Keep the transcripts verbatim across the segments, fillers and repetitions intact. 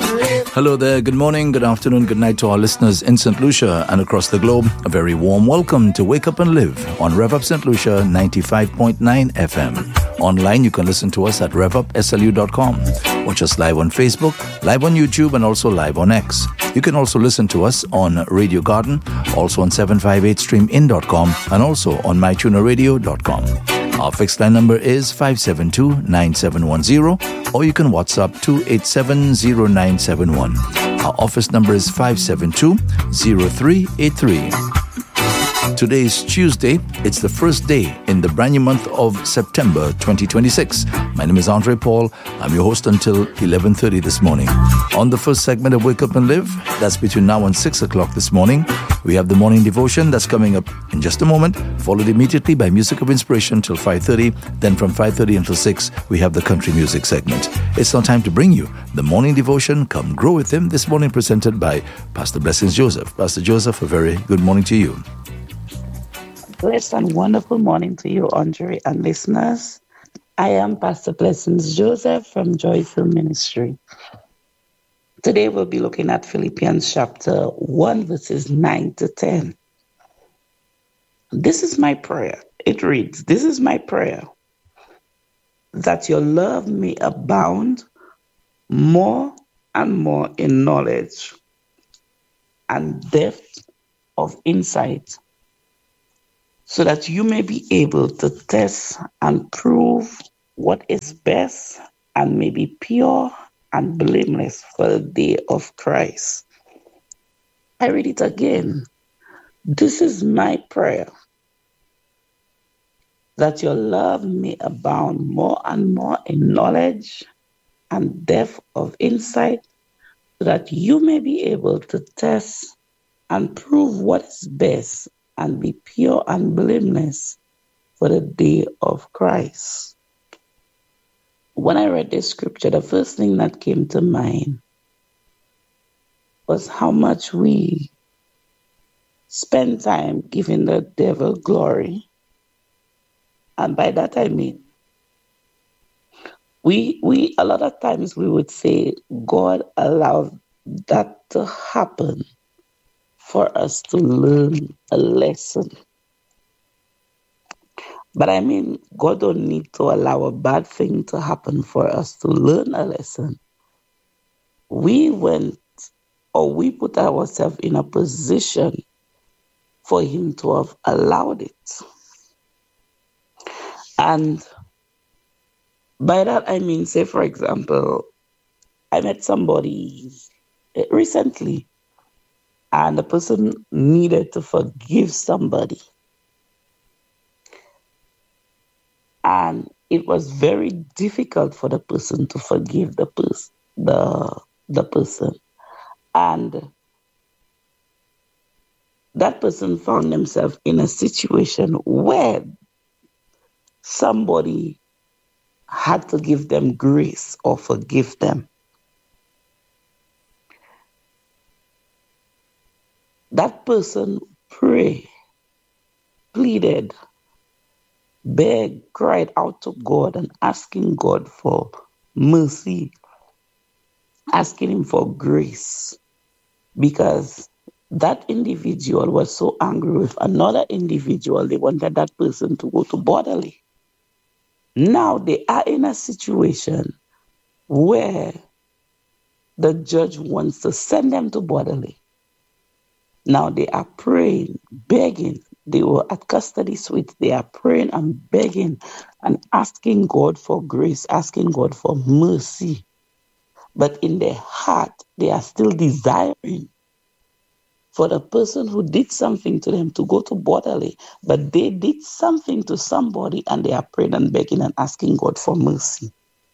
Hello there, good morning, good afternoon, good night to our listeners in Saint Lucia and across the globe. A very warm welcome to Wake Up and Live on Rev Up Saint Lucia ninety-five point nine F M. Online, you can listen to us at rev up s l u dot com. Watch us live on Facebook, live on YouTube, and also live on X. You can also listen to us on Radio Garden, also on seven fifty-eight stream in dot com, and also on my tuner radio dot com. Our fixed line number is five seven two, nine seven one zero, or you can WhatsApp two eight seven zero nine seven one. Our office number is five seven two, zero three eight three. Today is Tuesday. It's the first day in the brand new month of September twenty twenty-six. My name is Andre Paul. I'm your host until eleven thirty this morning. On the first segment of Wake Up and Live, that's between now and six o'clock this morning, we have the morning devotion that's coming up in just a moment, followed immediately by Music of Inspiration till five thirty. Then from five thirty until six, we have the country music segment. It's now time to bring you the morning devotion. Come grow with him. This morning presented by Pastor Blessings Joseph. Pastor Joseph, a very good morning to you. Blessed and wonderful morning to you, Andre, and listeners. I am Pastor Blessings Joseph from Joyful Ministry. Today we'll be looking at Philippians chapter one, verses nine to ten. This is my prayer. It reads, "This is my prayer, that your love may abound more and more in knowledge and depth of insight, so that you may be able to test and prove what is best and may be pure and blameless for the day of Christ." I read it again. This is my prayer, that your love may abound more and more in knowledge and depth of insight, so that you may be able to test and prove what is best and be pure and blameless for the day of Christ. When I read this scripture, the first thing that came to mind was how much we spend time giving the devil glory. And by that I mean, we we a lot of times we would say God allowed that to happen for us to learn a lesson. But I mean, God don't need to allow a bad thing to happen for us to learn a lesson. We went, or we put ourselves in a position for him to have allowed it. And by that I mean, say for example, I met somebody recently, and the person needed to forgive somebody. And it was very difficult for the person to forgive the, pers- the, the person. And that person found themselves in a situation where somebody had to give them grace or forgive them. That person prayed, pleaded, begged, cried out to God and asking God for mercy, asking him for grace, because that individual was so angry with another individual, they wanted that person to go to bodily. Now they are in a situation where the judge wants to send them to bodily. Now they are praying, begging. They were at custody suite. They are praying and begging and asking God for grace, asking God for mercy. But in their heart, they are still desiring for the person who did something to them to go to bodily. But they did something to somebody and they are praying and begging and asking God for mercy.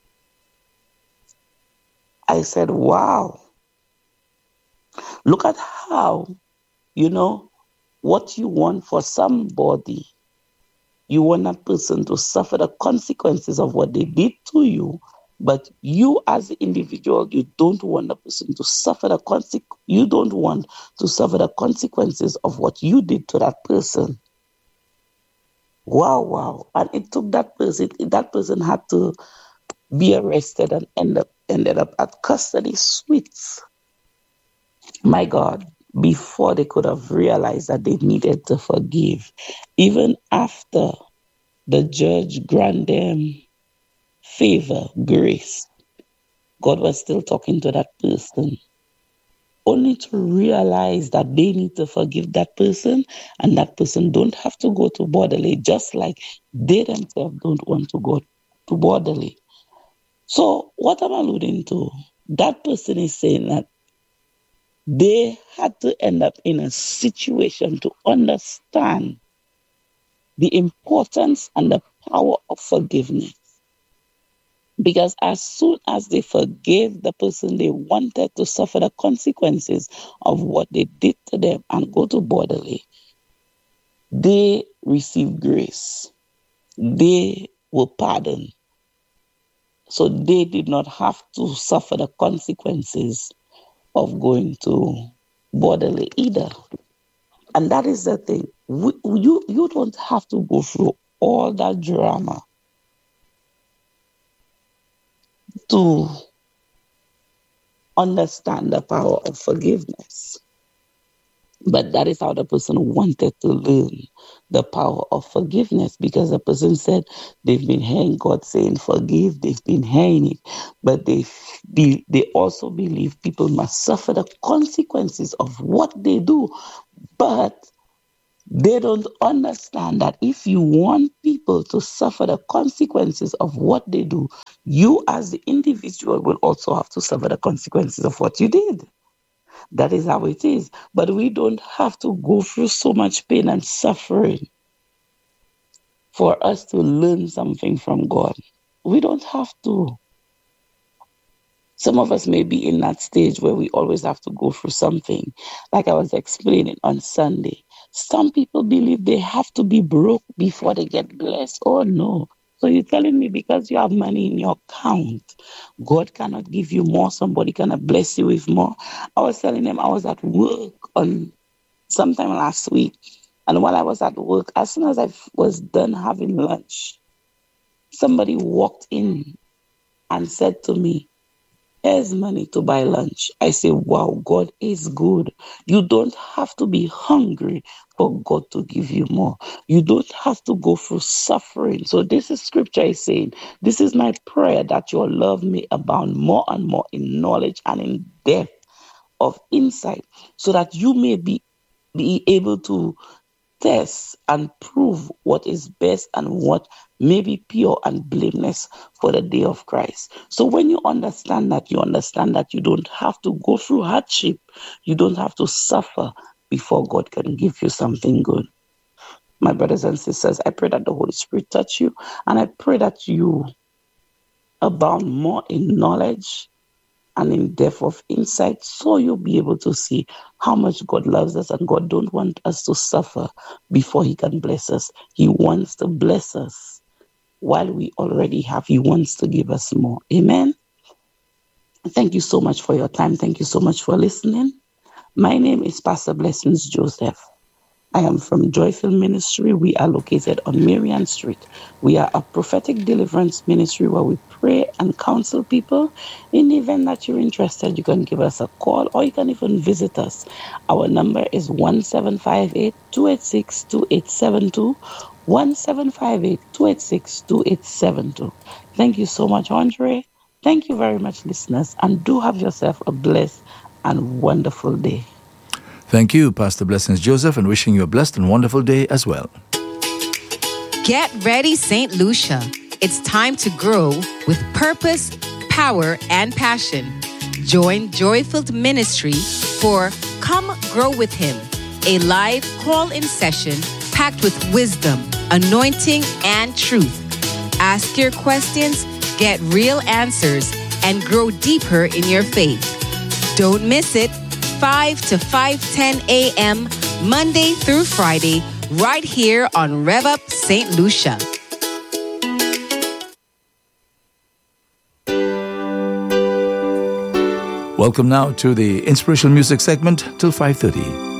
I said, wow. Look at how, you know, what you want for somebody, you want that person to suffer the consequences of what they did to you, but you as the individual, you don't want the person to suffer the conse- you don't want to suffer the consequences of what you did to that person. Wow, wow. And it took that person, that person had to be arrested and end up ended up at custody suites. My God, before they could have realized that they needed to forgive, even after the judge granted them favor, grace, God was still talking to that person, only to realize that they need to forgive that person, and that person don't have to go to Bordelais, just like they themselves don't want to go to Bordelais. So what I'm alluding to, that person is saying that they had to end up in a situation to understand the importance and the power of forgiveness. Because as soon as they forgave the person, they wanted to suffer the consequences of what they did to them and go to Bordelais, they received grace. They were pardoned. So they did not have to suffer the consequences of going to Bordelais either. And that is the thing. We, you, you don't have to go through all that drama to understand the power of forgiveness. But that is how the person wanted to learn the power of forgiveness, because the person said they've been hearing God saying forgive, they've been hearing it, but they be, they also believe people must suffer the consequences of what they do. But they don't understand that if you want people to suffer the consequences of what they do, you as the individual will also have to suffer the consequences of what you did. That is how it is. But we don't have to go through so much pain and suffering for us to learn something from God. We don't have to. Some of us may be in that stage where we always have to go through something. Like I was explaining on Sunday, some people believe they have to be broke before they get blessed. Oh, no. So you're telling me because you have money in your account, God cannot give you more, somebody cannot bless you with more? I was telling them I was at work on sometime last week. And while I was at work, as soon as I was done having lunch, somebody walked in and said to me, here's money to buy lunch. I say, wow, God is good. You don't have to be hungry for God to give you more. You don't have to go through suffering. So this is scripture is saying, this is my prayer that your love may abound more and more in knowledge and in depth of insight, so that you may be, be able to test and prove what is best and what may be pure and blameless for the day of Christ. So when you understand that, you understand that you don't have to go through hardship. You don't have to suffer before God can give you something good. My brothers and sisters, I pray that the Holy Spirit touch you, and I pray that you abound more in knowledge and in depth of insight, so you'll be able to see how much God loves us, and God don't want us to suffer before he can bless us. He wants to bless us while we already have. He wants to give us more. Amen. Thank you so much for your time. Thank you so much for listening. My name is Pastor Blessings Joseph. I am from Joyful Ministry. We are located on Marian Street. We are a prophetic deliverance ministry where we pray and counsel people. In the event that you're interested, you can give us a call or you can even visit us. Our number is one seven five eight, two eight six, two eight seven two, one seven five eight, two eight six, two eight seven two. Thank you so much, Andre. Thank you very much, listeners, and do have yourself a blessed and wonderful day. Thank you, Pastor Blessings Joseph, and wishing you a blessed and wonderful day as well. Get ready, Saint Lucia. It's time to grow with purpose, power, and passion. Join Joy-Filled Ministry for Come Grow With Him, a live call-in session packed with wisdom, anointing, and truth. Ask your questions, get real answers, and grow deeper in your faith. Don't miss it. five to five ten a.m. Monday through Friday, right here on Rev Up Saint Lucia. Welcome now to the inspirational music segment till five thirty.